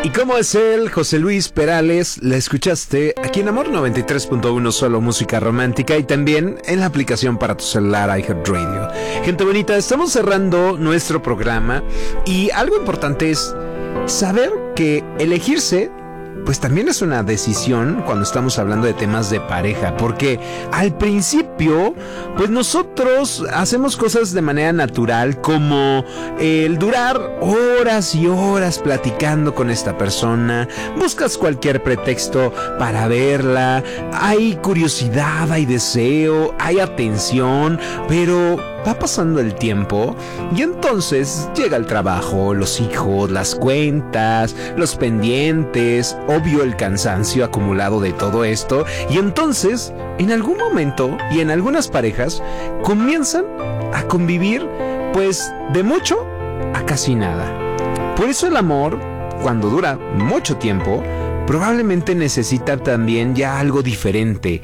¿Y cómo es él? José Luis Perales, la escuchaste aquí en Amor 93.1, solo música romántica, y también en la aplicación para tu celular iHeartRadio. Gente bonita, estamos cerrando nuestro programa y algo importante es saber que elegirse pues también es una decisión cuando estamos hablando de temas de pareja, porque al principio pues nosotros hacemos cosas de manera natural, como el durar horas y horas platicando con esta persona, buscas cualquier pretexto para verla, hay curiosidad, hay deseo, hay atención, pero va pasando el tiempo y entonces llega el trabajo, los hijos, las cuentas, los pendientes, obvio el cansancio acumulado de todo esto, y entonces en algún momento y en algunas parejas comienzan a convivir pues de mucho a casi nada. Por eso el amor, cuando dura mucho tiempo, probablemente necesita también ya algo diferente,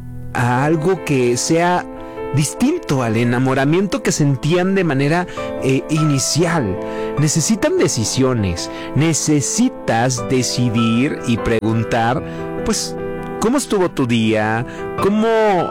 algo que sea distinto al enamoramiento que sentían de manera inicial. Necesitan decisiones, necesitas decidir y preguntar, pues, ¿cómo estuvo tu día? ¿Cómo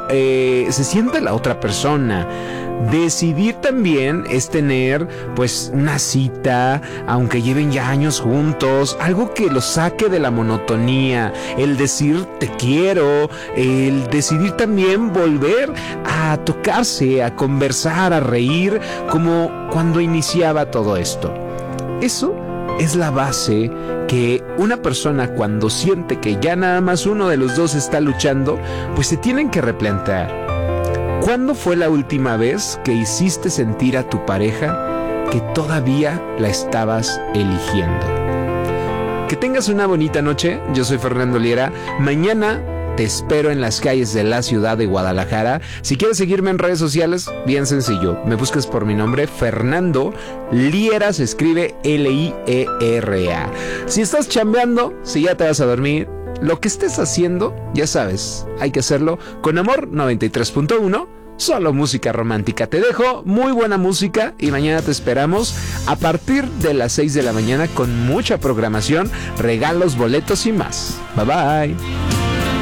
se siente la otra persona? Decidir también es tener pues una cita, aunque lleven ya años juntos, algo que los saque de la monotonía, el decir te quiero, el decidir también volver a tocarse, a conversar, a reír, como cuando iniciaba todo esto. Eso es la base que una persona, cuando siente que ya nada más uno de los dos está luchando, pues se tienen que replantear. ¿Cuándo fue la última vez que hiciste sentir a tu pareja que todavía la estabas eligiendo? Que tengas una bonita noche. Yo soy Fernando Liera. Mañana te espero en las calles de la ciudad de Guadalajara. Si quieres seguirme en redes sociales, bien sencillo. Me buscas por mi nombre, Fernando Liera, se escribe Liera. Si estás chambeando, si ya te vas a dormir, lo que estés haciendo, ya sabes, hay que hacerlo con Amor 93.1, solo música romántica. Te dejo muy buena música y mañana te esperamos a partir de las 6 de la mañana con mucha programación, regalos, boletos y más. Bye bye.